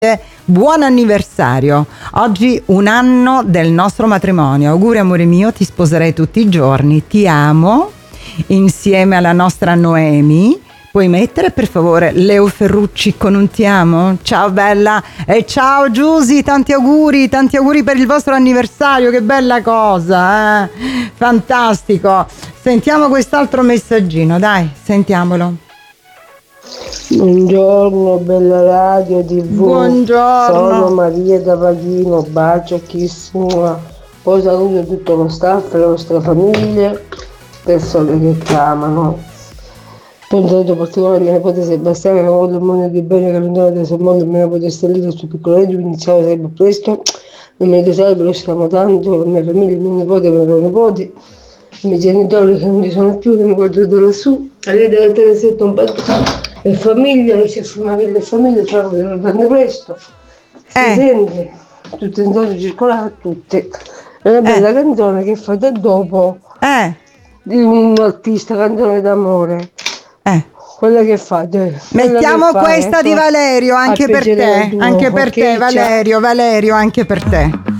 Buon anniversario, oggi 1 anno del nostro matrimonio. Auguri amore mio, ti sposerei tutti i giorni, ti amo, insieme alla nostra Noemi. Puoi mettere per favore Leo Ferrucci con un ti amo? Ciao bella, e ciao Giusy, tanti auguri per il vostro anniversario, che bella cosa, fantastico. Sentiamo quest'altro messaggino, dai, sentiamolo. Buongiorno, bella radio TV. Buongiorno. Sono Maria da Vaghino, bacio chissimo. Poi saluto tutto lo staff, le nostre famiglie, persone che chiamano. Poi un saluto particolare a mia nipote Sebastiana, che voglio il mondo di bene, che lontano da suo mondo, mia nipote Stellina, sul piccolo radio, quindi ciao, sempre presto. Non mi desidero, lo stiamo tanto, la mia famiglia, i miei nipoti, i miei nipoti, i miei genitori che non ci sono più, che mi guardano da lassù, a lei della Teresetta un po' e famiglia, le c'è famiglia e famiglia, ciao, che non prende presto. Si sente, tutte in zona circolare, tutte. È una bella canzone che fate dopo di un artista, canzone d'amore. Quella che fate. Mettiamo questa di Valerio anche per te, anche per te Valerio, anche per te.